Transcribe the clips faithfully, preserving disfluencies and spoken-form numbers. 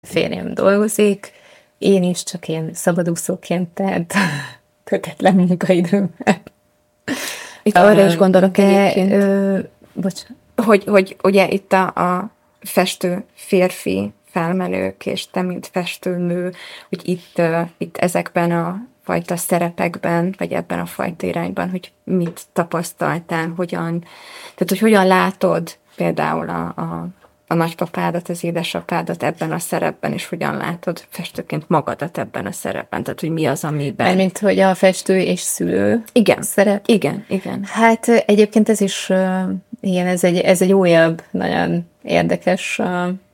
Férjem dolgozik, én is csak én szabadúszóként, tehát kötetlen munkaidőmmel. Itt arra is gondolok egyébként, ö, bocsánat. Hogy, hogy ugye itt a, a festő férfi felmenők, és te, mint festőnő, hogy itt, uh, itt ezekben a fajta szerepekben, vagy ebben a fajta irányban, hogy mit tapasztaltál, hogyan, tehát hogy hogyan látod például a, a, a nagypapádat, az édesapádat ebben a szerepben, és hogyan látod festőként magadat ebben a szerepben, tehát hogy mi az, amiben... Mármint, hogy a festő és szülő igen, szerep. Igen, igen. Hát egyébként ez is, igen, ez egy, ez egy újabb, nagyon érdekes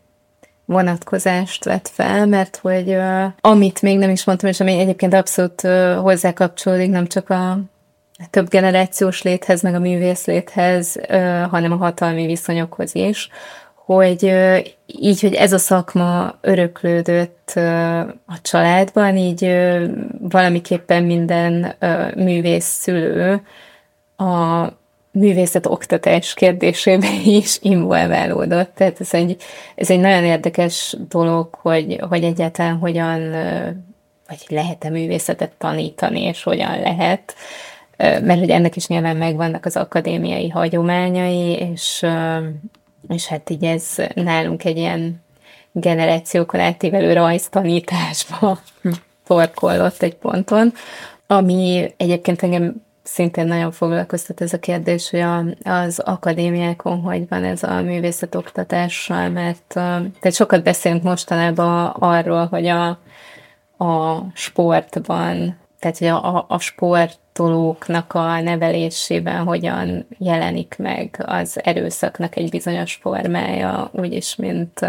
vonatkozást vett fel, mert hogy amit még nem is mondtam, és ami egyébként abszolút hozzá kapcsolódik, nem csak a több generációs léthez, meg a művész léthez, hanem a hatalmi viszonyokhoz is, hogy így, hogy ez a szakma öröklődött a családban, így valamiképpen minden művész szülő a művészet oktatás kérdésében is involválódott. Tehát ez egy, ez egy nagyon érdekes dolog, hogy, hogy egyáltalán hogyan, vagy lehet-e művészetet tanítani, és hogyan lehet, mert hogy ennek is nyilván megvannak az akadémiai hagyományai, és, és hát így ez nálunk egy ilyen generációkon átívelő rajztanításba torkollott egy ponton, ami egyébként engem szintén nagyon foglalkoztat ez a kérdés, hogy a, az akadémiákon hogy van ez a művészetoktatással, mert tehát sokat beszélünk mostanában arról, hogy a, a sportban, tehát hogy a, a sportolóknak a nevelésében hogyan jelenik meg az erőszaknak egy bizonyos formája, úgyis, mint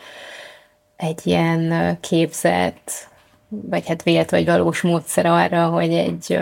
egy ilyen képzett, vagy hát vélt vagy valós módszer arra, hogy egy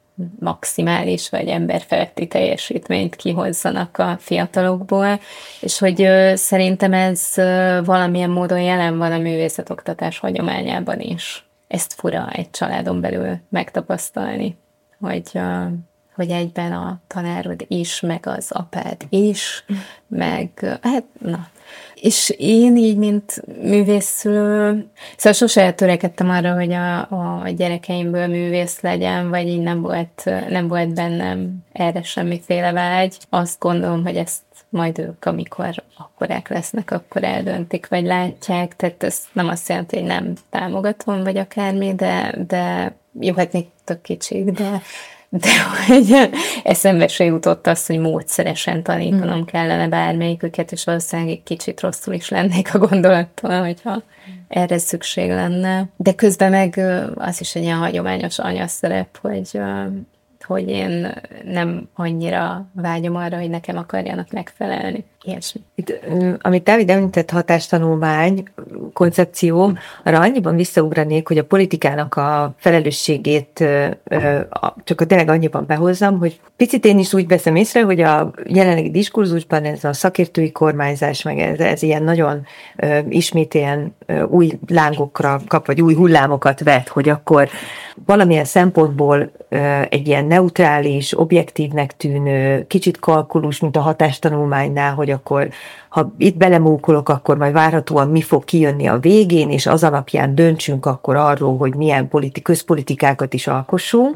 maximális vagy emberfeletti teljesítményt kihozzanak a fiatalokból, és hogy ö, szerintem ez ö, valamilyen módon jelen van a művészetoktatás hagyományában is. Ezt fura egy családon belül megtapasztalni, hogy, ö, hogy egyben a tanárod is, meg az apád is, meg hát na. És én így, mint művészszülő, szóval sose törekedtem arra, hogy a, a gyerekeimből művész legyen, vagy így nem volt, nem volt bennem erre semmiféle vágy. Azt gondolom, hogy ezt majd ők, amikor akkorák lesznek, akkor eldöntik, vagy látják. Tehát ez nem azt jelenti, hogy nem támogatom, vagy akármi, de, de jó, hát még tök kicsik, de de hogy eszembe se jutott az, hogy módszeresen tanítanom kellene bármelyiküket, és valószínűleg egy kicsit rosszul is lennék a gondolattól, hogyha erre szükség lenne. De közben meg az is egy ilyen hagyományos anyaszerep, hogy, hogy én nem annyira vágyom arra, hogy nekem akarjanak megfelelni. Ilyesmi. Itt, amit Dávid említett, hatástanulmány, koncepció, arra annyiban visszaugranék, hogy a politikának a felelősségét csak a tényleg annyiban behozzam, hogy picit én is úgy veszem észre, hogy a jelenlegi diskurzusban ez a szakértői kormányzás, meg ez, ez ilyen nagyon ismét ilyen új lángokra kap, vagy új hullámokat vet, hogy akkor valamilyen szempontból egy ilyen neutrális, objektívnek tűnő, kicsit kalkulus, mint a hatástanulmánynál, hogy akkor ha itt belemókolok, akkor majd várhatóan mi fog kijönni a végén, és az alapján döntsünk akkor arról, hogy milyen politi- közpolitikákat is alkossunk.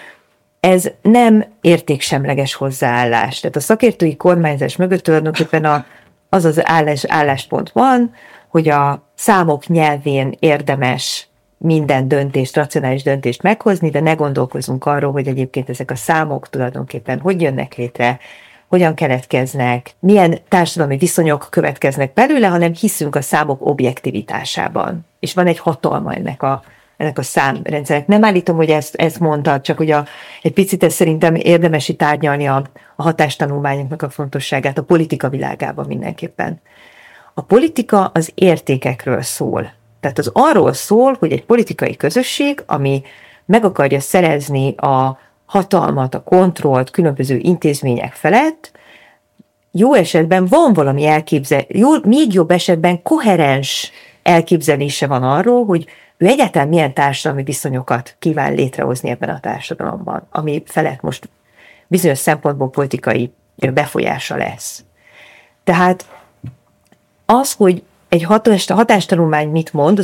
Ez nem értéksemleges hozzáállás. Tehát a szakértői kormányzás mögött tulajdonképpen a, az az állás, álláspont van, hogy a számok nyelvén érdemes minden döntést, racionális döntést meghozni, de ne gondolkozzunk arról, hogy egyébként ezek a számok tulajdonképpen hogy jönnek létre, hogyan keletkeznek, milyen társadalmi viszonyok következnek belőle, hanem hiszünk a számok objektivitásában. És van egy hatalma ennek a, ennek a számrendszernek. Nem állítom, hogy ezt, ezt mondtad, csak hogy a, egy picit ezt szerintem érdemes itt tárgyalni a, a hatástanulmányoknak a fontosságát a politika világában mindenképpen. A politika az értékekről szól. Tehát az arról szól, hogy egy politikai közösség, ami meg akarja szerezni a hatalmat, a kontrollt különböző intézmények felett, jó esetben van valami elképzel, jó, még jobb esetben koherens elképzelése van arról, hogy ő egyáltalán milyen társadalmi viszonyokat kíván létrehozni ebben a társadalomban, ami felett most bizonyos szempontból politikai befolyása lesz. Tehát az, hogy egy hatás, hatástanulmány mit mond,